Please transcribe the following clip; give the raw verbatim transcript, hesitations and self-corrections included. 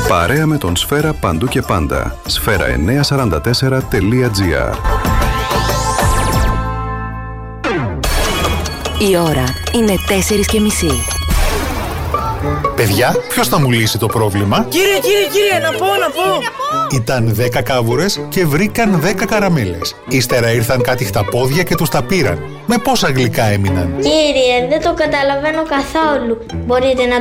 Παρέα με τον Σφαίρα παντού και πάντα. Σφαίρα εννιακόσια σαράντα τέσσερα τελεία τζι άρ. Η ώρα είναι τέσσερις και μισή. Παιδιά, ποιος θα μου λύσει το πρόβλημα? Κύριε, κύριε, κύριε, να πω, να πω! Ήταν δέκα κάβουρες και βρήκαν δέκα καραμέλες. Ύστερα ήρθαν κάτι χταπόδια και τους τα πήραν. Με πόσα γλυκά έμειναν? Κύριε, δεν το καταλαβαίνω καθόλου. Μπορείτε να